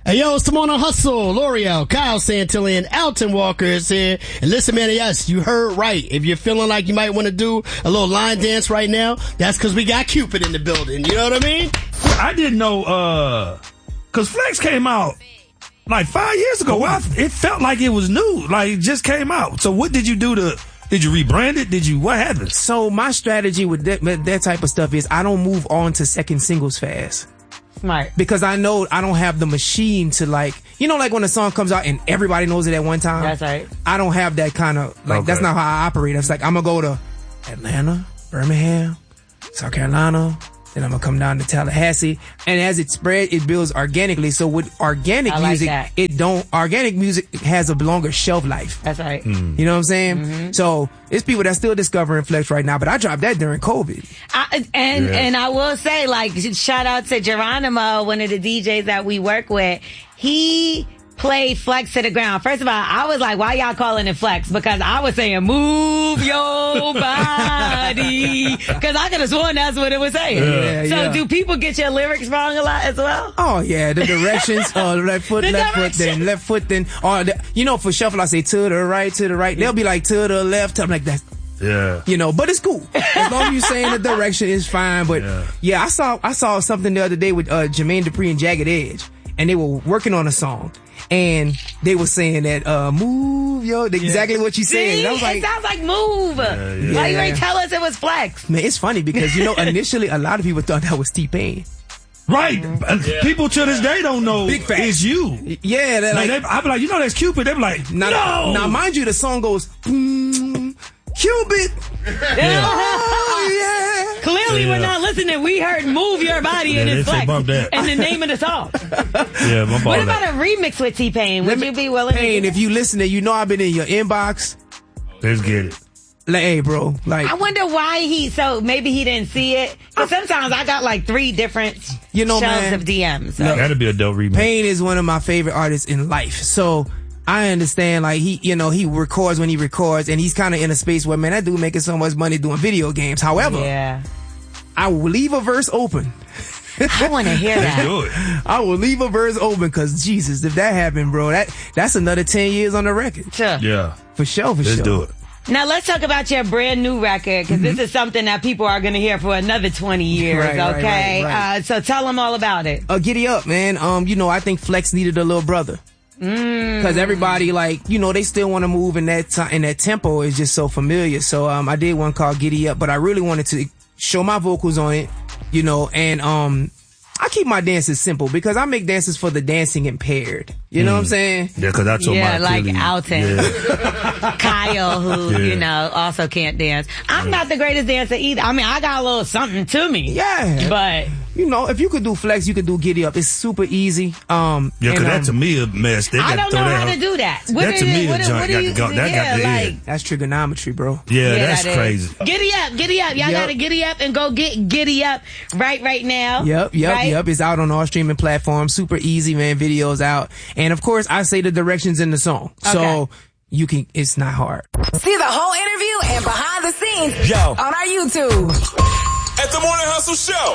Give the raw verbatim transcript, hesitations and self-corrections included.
Hey, yo, it's the Morning Hustle. L'Oreal, Kyle Santilli, and Alton Walker is here. And listen, man, yes, you heard right. If you're feeling like you might want to do a little line dance right now, that's because we got Cupid in the building. You know what I mean? I didn't know, uh, because Flex came out like five years ago. I, it felt like it was new, like it just came out. So what did you do to, did you rebrand it? Did you, what happened? So my strategy with that, that type of stuff is I don't move on to second singles fast. Smart. Because I know I don't have the machine to, like, you know, like when a song comes out and everybody knows it at one time. That's right. I don't have that kind of, like, okay. That's not how I operate. It's like, I'm going to go to Atlanta, Birmingham, South Carolina, then I'm going to come down to Tallahassee. And as it spreads, it builds organically. So with organic I like music, that. it don't, organic music has a longer shelf life. That's right. Mm. You know what I'm saying? Mm-hmm. So it's people that still discovering Flex right now, but I dropped that during COVID. I, and Yeah. and I will say, like, shout out to Geronimo, one of the D Js that we work with. He played Flex to the ground. First of all, I was like, why y'all calling it Flex? Because I was saying, move your body. Because I could have sworn that's what it was saying. Yeah, so yeah. do people get your lyrics wrong a lot as well? Oh yeah, the directions, uh, left foot, The left direction. foot, then left foot, then, or the, you know, for shuffle I say to the right, to the right. They'll be like to the left. I'm like that. Yeah. You know, but it's cool. As long as you're saying the direction is fine. But yeah. yeah, I saw, I saw something the other day with, uh, Jermaine Dupri and Jagged Edge, and they were working on a song. And they were saying that, uh, move, yo, exactly what you said. See, And I was like, it sounds like move. Yeah, yeah. Why you ain't Yeah. tell us it was Flex? Man, it's funny because, you know, initially a lot of people thought that was T-Pain. Right. Yeah. People to this day don't know Big fact. it's you. Yeah. They're Like, like, they, I be like, you know that's Cupid. They be like, now, no. now, mind you, the song goes, mm, Cupid. Yeah. Oh, yeah. Clearly Yeah. we're not listening. We heard move your body Yeah, and they it's say Flex. bump that. And the name of the song. Yeah, my What about a remix with T-Pain? Would you be willing Pain, to if you listening, you know I've been in your inbox. Let's get it. Like, hey, bro, like, I wonder why he, so maybe he didn't see it. Because sometimes I got like three different you know, shelves man, of D Ms. So. That'd be a dope remix. Pain is one of my favorite artists in life. So I understand, like, he, you know, he records when he records, and he's kind of in a space where, man, that dude making so much money doing video games. However, yeah. I will leave a verse open. I want to hear that. Let's do it. I will leave a verse open because, Jesus, if that happened, bro, that that's another ten years on the record. Sure. Yeah. For sure, for Let's sure. do it. Now let's talk about your brand new record, because Mm-hmm. this is something that people are going to hear for another twenty years, Right, right, okay? right, right. Uh, so tell them all about it. Uh, giddy up, man. Um, you know, I think Flex needed a little brother. Mm. Cause everybody, like, you know, they still want to move in that time, and that tempo is just so familiar. So, um, I did one called Giddy Up, but I really wanted to show my vocals on it, you know, and, um, I keep my dances simple because I make dances for the dancing impaired. You know Mm. what I'm saying? Yeah, cause that's what Yeah, my like Achilles- Alton. Yeah. Kyle, who, Yeah. you know, also can't dance. I'm not the greatest dancer either. I mean, I got a little something to me. Yeah. But, You know, if you could do Flex, you could do Giddy Up. It's super easy. Um, Yeah, cause and, that to um, me a mess. They I got don't throw know that how on- to do that. What That is to it- me what- a joint what do got you- to go. That yeah, got the like- end. That's trigonometry, bro. Yeah, Yeah, that's that is. crazy. Giddy up, giddy up. Y'all Yep. gotta giddy up and go get giddy up right, right now. Yep, yep, right? yep. It's out on all streaming platforms. Super easy, man. Videos out. And of course, I say the directions in the song. So Okay. you can, it's not hard. See the whole interview and behind the scenes Yo. on our YouTube. At the Morning Hustle Show.